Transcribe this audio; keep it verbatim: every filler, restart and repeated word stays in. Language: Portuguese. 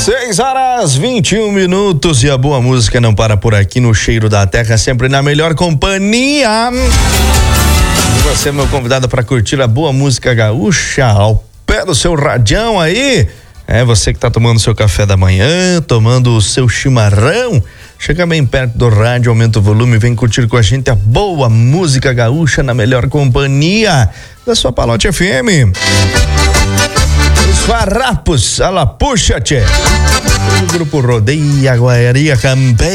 seis horas vinte e um minutos e a boa música não para por aqui no Cheiro da Terra, sempre na melhor companhia. E você, meu convidado, para curtir a boa música gaúcha ao pé do seu radião aí. É você que tá tomando seu café da manhã, tomando o seu chimarrão. Chega bem perto do rádio, aumenta o volume, vem curtir com a gente a boa música gaúcha na melhor companhia da sua Palote F M. Os farrapos, ala puxa, tchê. O grupo Rodeia Guaiaria Campei.